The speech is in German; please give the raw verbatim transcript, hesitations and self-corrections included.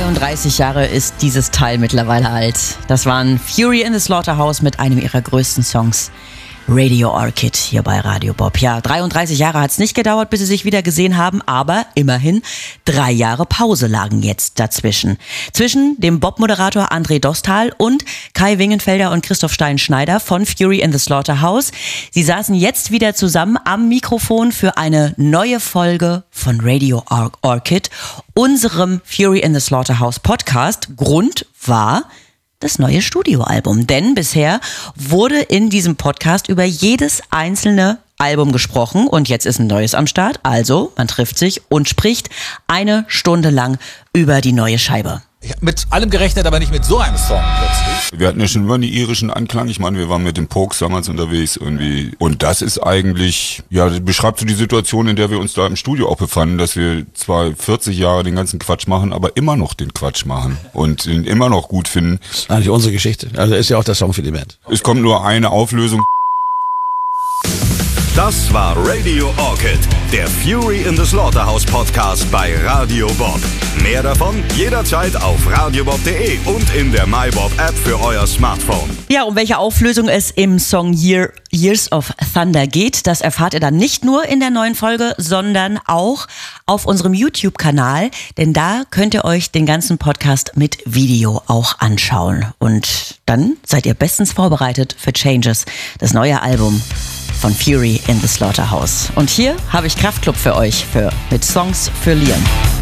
dreiunddreißig Jahre ist dieses Teil mittlerweile alt. Das waren Fury in the Slaughterhouse mit einem ihrer größten Songs. Radio Orchid hier bei Radio Bob. Ja, dreiunddreißig Jahre hat es nicht gedauert, bis sie sich wieder gesehen haben, aber immerhin drei Jahre Pause lagen jetzt dazwischen. Zwischen dem Bob-Moderator André Dostal und Kai Wingenfelder und Christoph Stein-Schneider von Fury in the Slaughterhouse. Sie saßen jetzt wieder zusammen am Mikrofon für eine neue Folge von Radio Or- Orchid, unserem Fury in the Slaughterhouse Podcast. Grund war das neue Studioalbum. Denn bisher wurde in diesem Podcast über jedes einzelne Album gesprochen und jetzt ist ein neues am Start. Also, man trifft sich und spricht eine Stunde lang über die neue Scheibe. Ich habe mit allem gerechnet, aber nicht mit so einem Song plötzlich. Wir hatten ja schon immer einen irischen Anklang. Ich meine, wir waren mit dem Pokes damals unterwegs irgendwie. Und das ist eigentlich, ja, das beschreibt so die Situation, in der wir uns da im Studio auch befanden, dass wir zwar vierzig Jahre den ganzen Quatsch machen, aber immer noch den Quatsch machen und ihn immer noch gut finden. Das ist eigentlich unsere Geschichte. Also ist ja auch der Song für die Band. Es kommt nur eine Auflösung. Das war Radio Orchid, der Fury in the Slaughterhouse Podcast bei Radio Bob. Mehr davon jederzeit auf radiobob punkt de und in der MyBob App für euer Smartphone. Ja, um welche Auflösung es im Song Year, Years of Thunder geht, das erfahrt ihr dann nicht nur in der neuen Folge, sondern auch auf unserem YouTube-Kanal, denn da könnt ihr euch den ganzen Podcast mit Video auch anschauen. Und dann seid ihr bestens vorbereitet für Changes, das neue Album von Fury in the Slaughterhouse. Und hier habe ich Kraftklub für euch für, mit Songs für Liam.